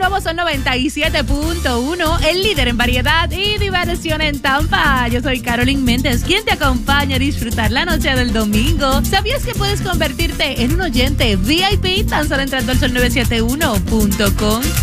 nuevo Sol 97.1, el líder en variedad y diversión en Tampa. Yo soy Carolyn Méndez, quien te acompaña a disfrutar la noche del domingo. ¿Sabías que puedes convertirte en un oyente VIP tan solo entrando al sol971.com?